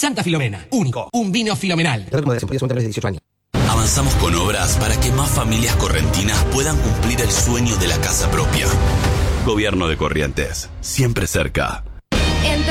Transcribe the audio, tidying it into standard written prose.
Santa Filomena, único, un vino filomenal. Avanzamos con obras para que más familias correntinas puedan cumplir el sueño de la casa propia. Gobierno de Corrientes, siempre cerca.